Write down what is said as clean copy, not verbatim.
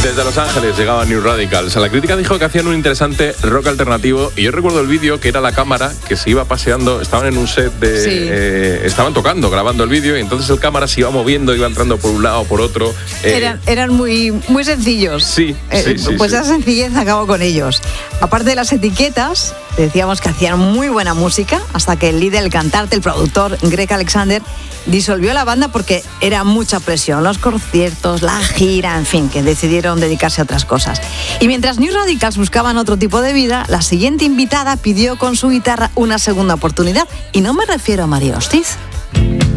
Desde Los Ángeles llegaba New Radicals. La crítica dijo que hacían un interesante rock alternativo y yo recuerdo el vídeo que era la cámara que se iba paseando, estaban en un set de... Sí. Estaban tocando, grabando el vídeo y entonces el cámara se iba moviendo, iba entrando por un lado, por otro. Eran muy sencillos. Sí, pues sí. esa sencillez acabó con ellos. Aparte de las etiquetas, decíamos que hacían muy buena música hasta que el líder, el cantante, el productor, Greg Alexander, disolvió la banda porque era mucha presión, los conciertos, la gira, en fin, que decidieron dedicarse a otras cosas. Y mientras New Radicals buscaban otro tipo de vida, la siguiente invitada pidió con su guitarra una segunda oportunidad. Y no me refiero a María Hostiz.